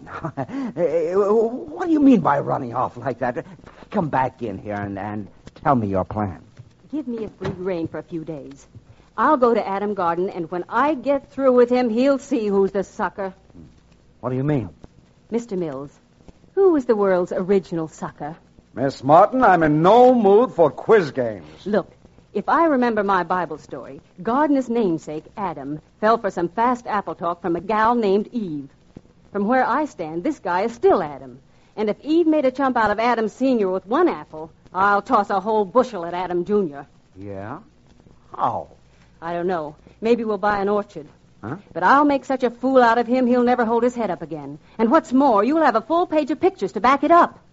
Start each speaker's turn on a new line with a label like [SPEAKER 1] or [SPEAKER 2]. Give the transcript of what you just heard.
[SPEAKER 1] What do you mean by running off like that? Come back in here and tell me your plan.
[SPEAKER 2] Give me a free rein for a few days. I'll go to Adam Garden, and when I get through with him, he'll see who's the sucker.
[SPEAKER 1] What do you mean?
[SPEAKER 2] Mr. Mills, who was the world's original sucker?
[SPEAKER 3] Miss Martin, I'm in no mood for quiz games.
[SPEAKER 2] Look, if I remember my Bible story, Gardener's namesake, Adam, fell for some fast apple talk from a gal named Eve. From where I stand, this guy is still Adam. And if Eve made a chump out of Adam Sr. with one apple, I'll toss a whole bushel at Adam Jr.
[SPEAKER 1] Yeah? How?
[SPEAKER 2] I don't know. Maybe we'll buy an orchard.
[SPEAKER 1] Huh?
[SPEAKER 2] But I'll make such a fool out of him, he'll never hold his head up again. And what's more, you'll have a full page of pictures to back it up.